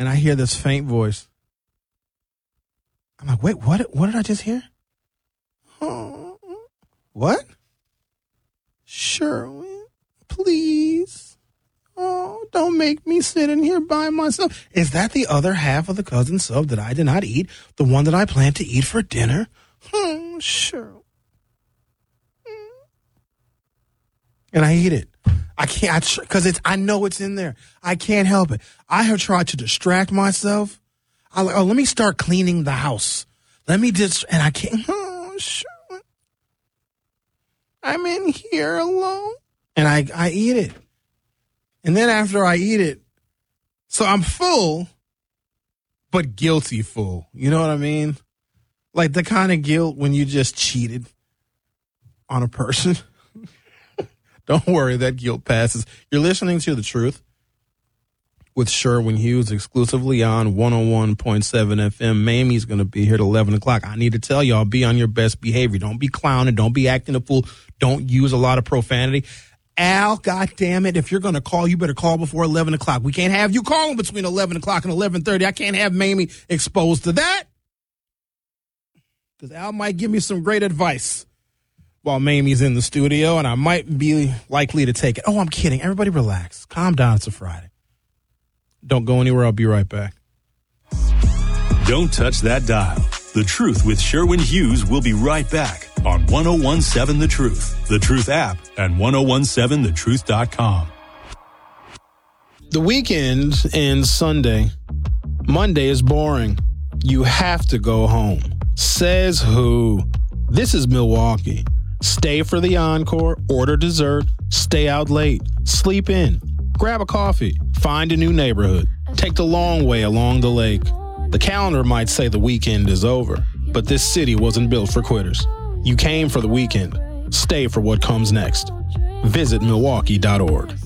and I hear this faint voice. I'm like, wait, what did I just hear? Oh, what? Sherwin, please. Oh, don't make me sit in here by myself. Is that the other half of the cousin sub that I did not eat? The one that I planned to eat for dinner? Sure. And I eat it. I can't, because I know it's in there. I can't help it. I have tried to distract myself. Let me start cleaning the house. And I can't. Sure. I'm in here alone. And I eat it. And then after I eat it, so I'm full, but guilty full. You know what I mean? Like the kind of guilt when you just cheated on a person. Don't worry, that guilt passes. You're listening to The Truth with Sherwin Hughes exclusively on 101.7 FM. Mamie's going to be here at 11 o'clock. I need to tell y'all, be on your best behavior. Don't be clowning. Don't be acting a fool. Don't use a lot of profanity. Al, goddammit, if you're going to call, you better call before 11 o'clock. We can't have you calling between 11 o'clock and 11:30. I can't have Mamie exposed to that. Because Al might give me some great advice while Mamie's in the studio, and I might be likely to take it. Oh, I'm kidding. Everybody relax. Calm down. It's a Friday. Don't go anywhere. I'll be right back. Don't touch that dial. The Truth with Sherwin Hughes will be right back on 101.7 The Truth, The Truth app, and 101.7thetruth.com. The weekend ends Sunday. Monday is boring. You have to go home. Says who? This is Milwaukee. Stay for the encore, order dessert, stay out late, sleep in, grab a coffee, find a new neighborhood, take the long way along the lake. The calendar might say the weekend is over, but this city wasn't built for quitters. You came for the weekend. Stay for what comes next. Visit Milwaukee.org.